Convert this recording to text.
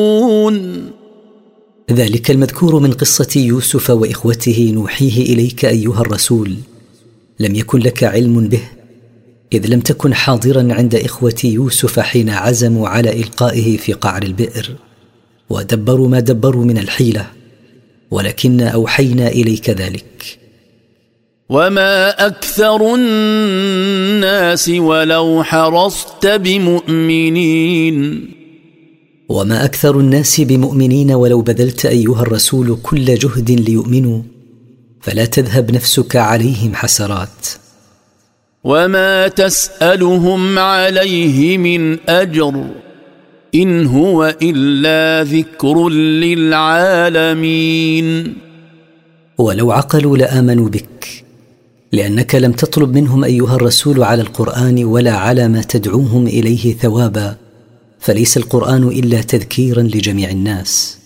ذلك المذكور من قصة يوسف وإخوته نوحيه إليك أيها الرسول، لم يكن لك علم به، إذ لم تكن حاضرا عند إخوة يوسف حين عزموا على إلقائه في قعر البئر ودبروا ما دبروا من الحيلة، ولكن أوحينا إليك ذلك. وما أكثر الناس ولو حرصت بمؤمنين. وما أكثر الناس بمؤمنين ولو بذلت أيها الرسول كل جهد ليؤمنوا، فلا تذهب نفسك عليهم حسرات. وما تسألهم عليه من أجر إن هو إلا ذكر للعالمين. ولو عقلوا لآمنوا بك، لأنك لم تطلب منهم أيها الرسول على القرآن ولا على ما تدعوهم إليه ثوابا، فليس القرآن إلا تذكيرا لجميع الناس.